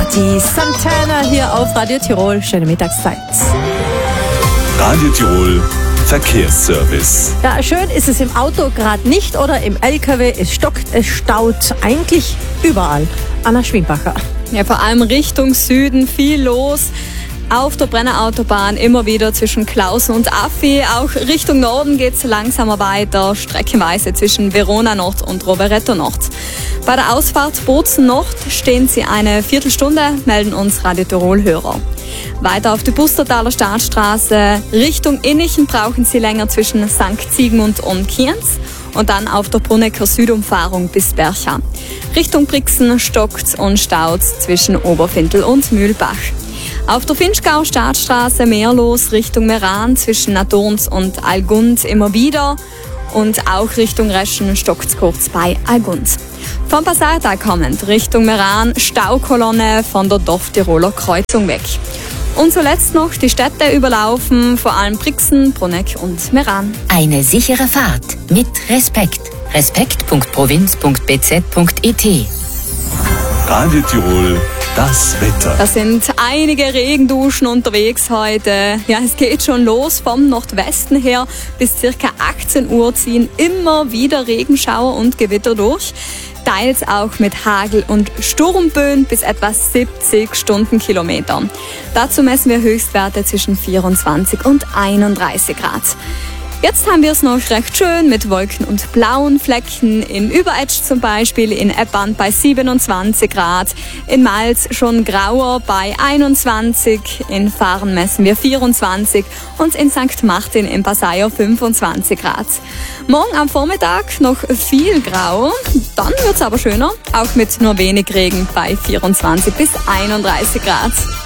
Die Santana hier auf Radio Tirol. Schöne Mittagszeit. Radio Tirol Verkehrsservice. Ja, schön ist es im Auto gerade nicht oder im LKW. Es stockt, es staut. Eigentlich überall. Anna Schwimbacher. Ja, vor allem Richtung Süden viel los. Auf der Brennerautobahn immer wieder zwischen Klausen und Affi. Auch Richtung Norden geht es langsamer weiter, streckenweise zwischen Verona Nord und Rovereto Nord. Bei der Ausfahrt Bozen Nord stehen Sie eine Viertelstunde, melden uns Radio Tirol-Hörer. Weiter auf die Bustertaler Staatsstraße Richtung Innichen brauchen Sie länger zwischen St. Siegmund und Kienz. Und dann auf der Brunnecker Südumfahrung bis Bercha. Richtung Brixen stockt und staut zwischen Oberfintel und Mühlbach. Auf der Finchgau Staatsstraße mehr los Richtung Meran zwischen Nadorns und Algund immer wieder. Und auch Richtung Reschen stockt kurz bei Algund. Vom Passartal kommend Richtung Meran Staukolonne von der Dorftiroler Kreuzung weg. Und zuletzt noch die Städte überlaufen, vor allem Brixen, Bruneck und Meran. Eine sichere Fahrt mit Respekt. respekt.provinz.bz.it. Radio Tirol, das Wetter. Da sind einige Regenduschen unterwegs heute. Ja, es geht schon los vom Nordwesten her. Bis ca. 18 Uhr ziehen immer wieder Regenschauer und Gewitter durch. Teils auch mit Hagel und Sturmböen bis etwa 70 Stundenkilometer. Dazu messen wir Höchstwerte zwischen 24 und 31 Grad. Jetzt haben wir es noch recht schön mit Wolken und blauen Flecken. In Überetsch zum Beispiel, in Eppand bei 27 Grad. In Mals schon grauer bei 21. In Fahren messen wir 24. Und in St. Martin im Passaio 25 Grad. Morgen am Vormittag noch viel grau. Dann wird es aber schöner. Auch mit nur wenig Regen bei 24 bis 31 Grad.